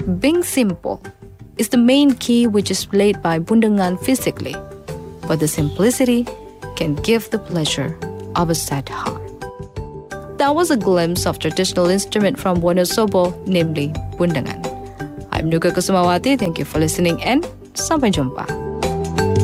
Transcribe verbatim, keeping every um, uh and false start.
Being simple is the main key which is played by bundangan physically, but the simplicity can give the pleasure of a sad heart. That was a glimpse of traditional instrument from Wonosobo, namely bundangan. I'm Nuka Kusumawati. Thank you for listening and sampai jumpa.